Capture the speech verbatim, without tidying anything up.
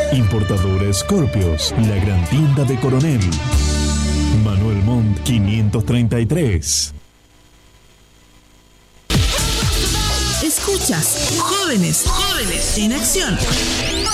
Importadora Scorpios, la gran tienda de Coronel. Manuel Montt quinientos treinta y tres. Escuchas Jóvenes, Jóvenes en Acción.